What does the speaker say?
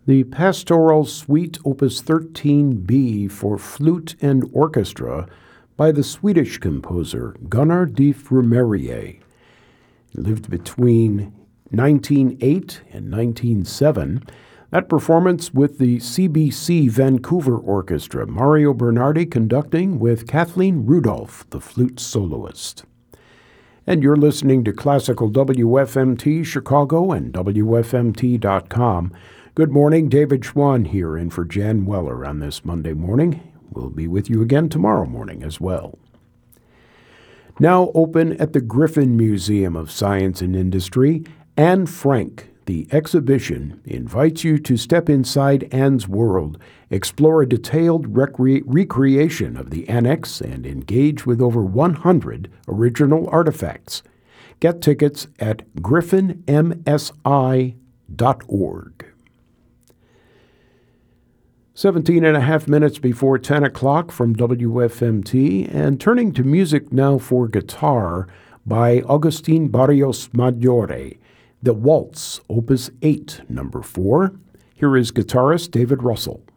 The Pastoral Suite Opus 13b for flute and orchestra by the Swedish composer Gunnar de Frumerie. He lived between 1908 and 1907. That performance with the CBC Vancouver Orchestra, Mario Bernardi conducting with Kathleen Rudolph, the flute soloist. And you're listening to Classical WFMT Chicago and WFMT.com. Good morning, David Schwann here in for Jan Weller on this Monday morning. We'll be with you again tomorrow morning as well. Now open at the Griffin Museum of Science and Industry, Anne Frank, the exhibition, invites you to step inside Anne's world, explore a detailed recreation of the annex, and engage with over 100 original artifacts. Get tickets at griffinmsi.org. 17 and a half minutes before 10 o'clock from WFMT, and turning to music now for guitar by Agustin Barrios Maggiore, The Waltz, Opus 8, number 4. Here is guitarist David Russell.